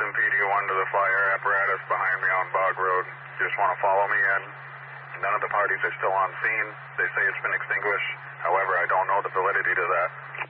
PD1 to the fire apparatus behind me on Bog Road. Just want to follow me in. None of the parties are still on scene. They say it's been extinguished. However, I don't know the validity to that.